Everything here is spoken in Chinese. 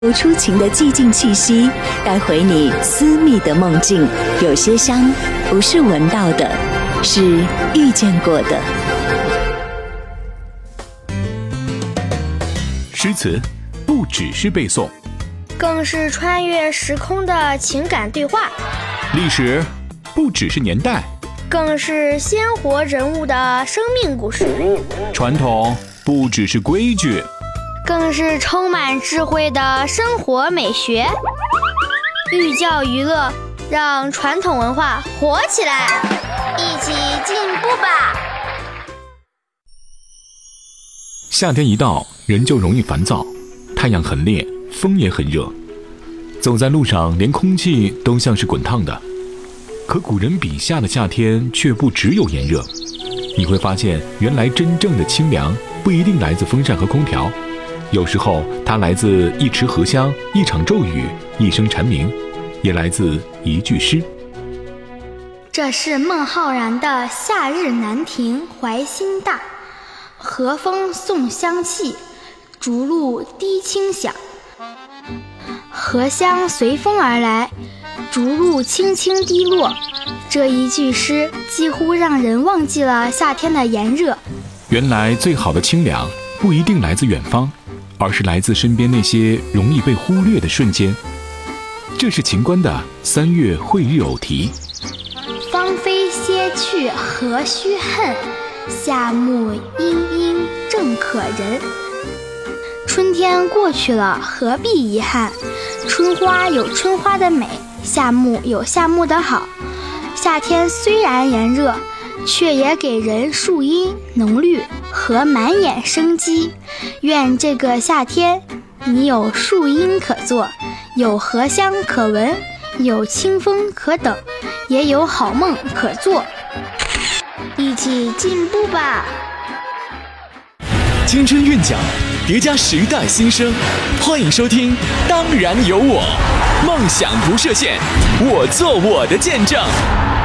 流出情的寂静气息，带回你私密的梦境。有些香不是闻到的，是遇见过的。 诗词不只是背诵， 更是穿越时空的情感对话。 历史不只是年代， 更是鲜活人物的生命故事。 传统不只是规矩， 更是充满智慧的生活美学。寓教于乐，让传统文化活起来，一起进步吧。 夏天一到，人就容易烦躁，太阳很烈，风也很热，走在路上连空气都像是滚烫的。可古人笔下的夏天却不只有炎热，你会发现原来真正的清凉不一定来自风扇和空调，有时候它来自一池荷香，一场骤雨，一声蝉鸣，也来自一句诗。 这是孟浩然的《夏日南亭怀辛大》，和风送香气，竹露滴清响。荷香随风而来，竹露轻轻滴落，这一句诗几乎让人忘记了夏天的炎热。 原来最好的清凉不一定来自远方，而是来自身边那些容易被忽略的瞬间。这是秦观的《三月会日偶题》。 芳菲歇去何须恨，夏木阴阴正可人。春天过去了，何必遗憾？春花有春花的美，夏木有夏木的好。夏天虽然炎热，却也给人树荫浓绿和满眼生机。愿这个夏天，你有树荫可坐，有荷香可闻，有清风可等，也有好梦可做。一起进步吧！ 青春韵脚叠加时代新生，欢迎收听《当然有我》，梦想不设限，我做我的见证。